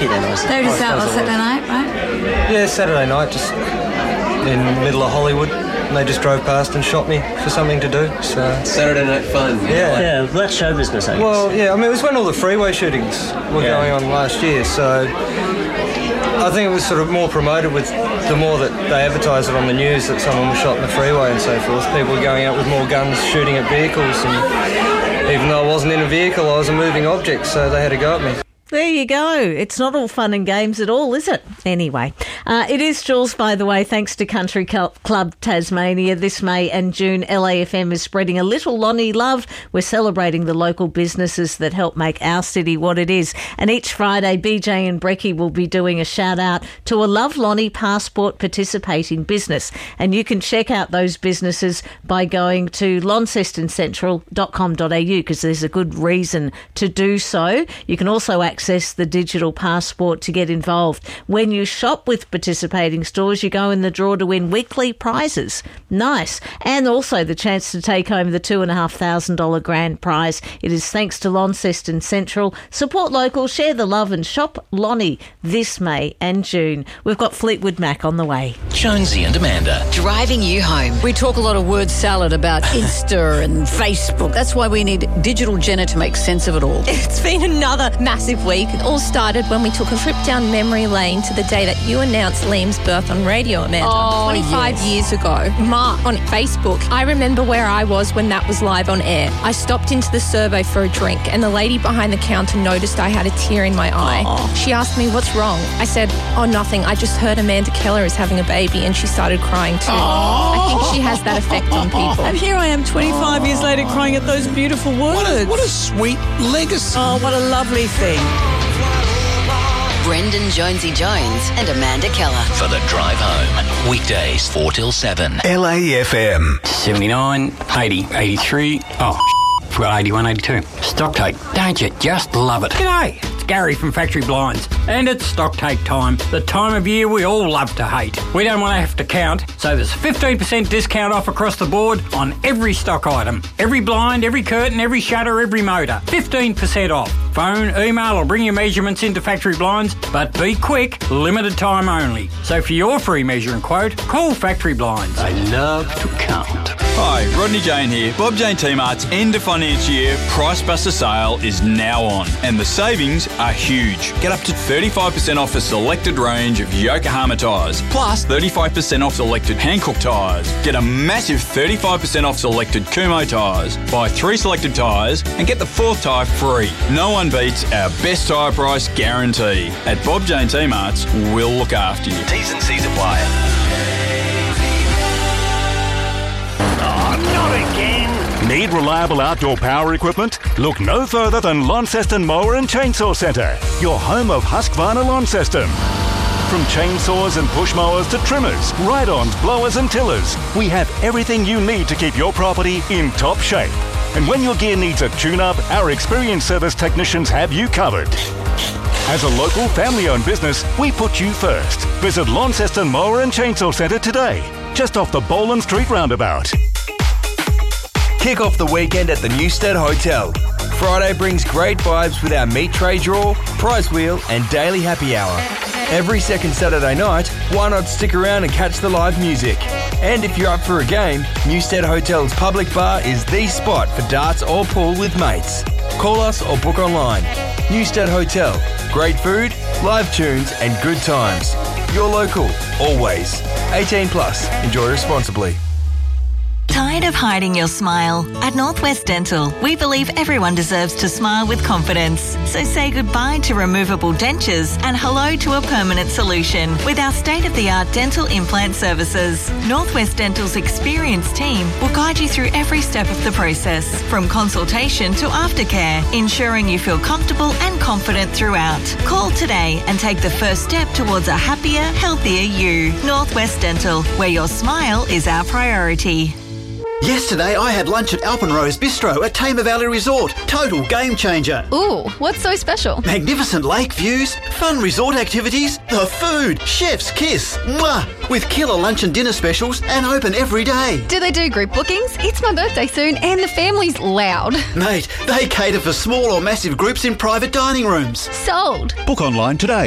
Saturday night. They just out on Saturday night, right? Yeah, Saturday night, just in the middle of Hollywood. And they just drove past and shot me for something to do. So Saturday night fun. Yeah, that's show business, I guess. Well, yeah, I mean, it was when all the freeway shootings were going on last year, so I think it was sort of more promoted with the more that they advertised it on the news that someone was shot in the freeway and so forth. People were going out with more guns shooting at vehicles, and even though I wasn't in a vehicle, I was a moving object, so they had to go at me. There you go. It's not all fun and games at all, is it? Anyway, it is Jules, by the way, thanks to Country Club Tasmania. This May and June, LAFM is spreading a little Lonnie love. We're celebrating the local businesses that help make our city what it is. And each Friday, BJ and Brecky will be doing a shout out to a Love Lonnie Passport participating business. And you can check out those businesses by going to launcestoncentral.com.au because there's a good reason to do so. You can also access the digital passport to get involved. When you shop with participating stores, you go in the draw to win weekly prizes. Nice. And also the chance to take home the $2,500 grand prize. It is thanks to Launceston Central. Support local, share the love and shop Lonnie this May and June. We've got Fleetwood Mac on the way. Jonesy and Amanda. Driving you home. We talk a lot of word salad about Insta and Facebook. That's why we need Digital Jenna to make sense of it all. It's been another massive week. It all started when we took a trip down memory lane to the day that you announced Liam's birth on radio, Amanda. 25 years ago. Mark on Facebook. I remember where I was when that was live on air. I stopped into the servo for a drink and the lady behind the counter noticed I had a tear in my eye. She asked me, what's wrong? I said, oh, nothing. I just heard Amanda Keller is having a baby, and she started crying too. I think she has that effect on people. And here I am 25 years later crying at those beautiful words. What a sweet legacy. Oh, what a lovely thing. Brendan Jonesy Jones and Amanda Keller. For the drive home. Weekdays 4 till 7. LAFM. 79, 80, 83. Oh, forgot 81, 82. Stock take. Don't you just love it? G'day. It's Gary from Factory Blinds. And it's stock take time. The time of year we all love to hate. We don't want to have to count, so there's 15% discount off across the board on every stock item. Every blind, every curtain, every shutter, every motor. 15% off. Phone, email or bring your measurements into Factory Blinds, but be quick, limited time only. So for your free measuring quote, call Factory Blinds. They love to count. Hi, Rodney Jane here. Bob Jane T-Mart's end of financial year Price Buster sale is now on, and the savings are huge. Get up to 35% off a selected range of Yokohama tyres, plus 35% off selected Hankook tyres. Get a massive 35% off selected Kumho tyres. Buy 3 selected tyres and get the 4th tyre free. No one beats our best tyre price guarantee. At Bob Jane T-Mart's, we'll look after you. T's and C's apply. Not again. Need reliable outdoor power equipment? Look no further than Launceston Mower and Chainsaw Centre, your home of Husqvarna Launceston. From chainsaws and push mowers to trimmers, ride-ons, blowers and tillers, we have everything you need to keep your property in top shape. And when your gear needs a tune-up, our experienced service technicians have you covered. As a local family-owned business, we put you first. Visit Launceston Mower and Chainsaw Centre today, just off the Boland Street roundabout. Kick off the weekend at the Newstead Hotel. Friday brings great vibes with our meat tray draw, prize wheel and daily happy hour. Every second Saturday night, why not stick around and catch the live music? And if you're up for a game, Newstead Hotel's public bar is the spot for darts or pool with mates. Call us or book online. Newstead Hotel. Great food, live tunes and good times. You're local, always. 18 plus. Enjoy responsibly. Tired of hiding your smile? At Northwest Dental, we believe everyone deserves to smile with confidence. So say goodbye to removable dentures and hello to a permanent solution with our state-of-the-art dental implant services. Northwest Dental's experienced team will guide you through every step of the process, from consultation to aftercare, ensuring you feel comfortable and confident throughout. Call today and take the first step towards a happier, healthier you. Northwest Dental, where your smile is our priority. Yesterday I had lunch at Alpenrose Bistro at Tamar Valley Resort. Total game changer. Ooh, what's so special? Magnificent lake views, fun resort activities, the food, chef's kiss, mwah, with killer lunch and dinner specials and open every day. Do they do group bookings? It's my birthday soon and the family's loud. Mate, they cater for small or massive groups in private dining rooms. Sold. Book online today.